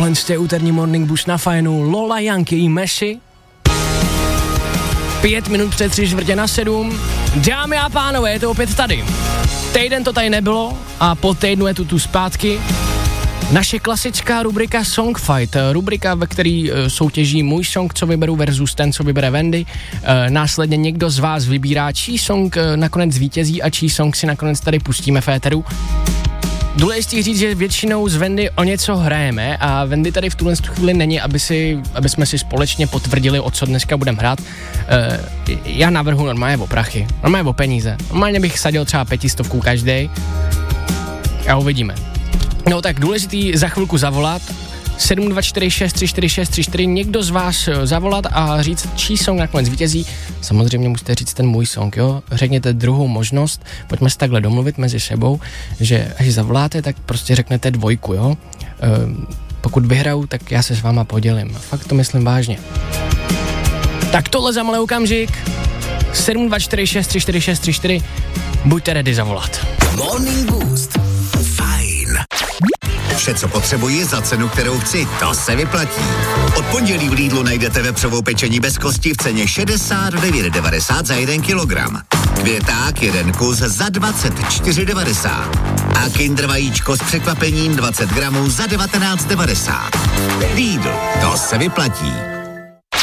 Tohle je úterní Morning Boost na Fajnu. Lola, Yankee, Messi. 5 minut před 6:45. Dámy a pánové, je to opět tady. Týden to tady nebylo a po týdnu je tu zpátky. Naše klasická rubrika Songfight, rubrika, ve které soutěží můj song, co vyberu versus ten, co vybere Wendy. Následně někdo z vás vybírá, čí song nakonec zvítězí a čí song si nakonec tady pustíme v éteru. Důležitý říct, že většinou z Wendy o něco hrajeme a Wendy tady v tuhle chvíli není, aby jsme si společně potvrdili, o co dneska budeme hrát. Já navrhu normálně o prachy, normálně o peníze. Normálně bych sadil třeba 500 každý a uvidíme. No tak důležitý za chvilku zavolat 724634634, někdo z vás zavolat a říct, čí song nakonec vítězí. Samozřejmě musíte říct ten můj song, jo? Řekněte druhou možnost, pojďme se takhle domluvit mezi sebou, že až zavoláte, tak prostě řeknete 2, jo? Pokud vyhraju, tak já se s váma podělím. Fakt to myslím vážně. Tak tohle za malý okamžik. 724634634, buďte ready zavolat. Morning Boost. Fajn. Vše, co potřebuji za cenu, kterou chci, to se vyplatí. Od pondělí v Lidlu najdete vepřovou pečení bez kosti v ceně 69,90 za 1 kilogram. Květák 1 kus za 24,90. A Kinder vajíčko s překvapením 20 gramů za 19,90. Lidl, to se vyplatí.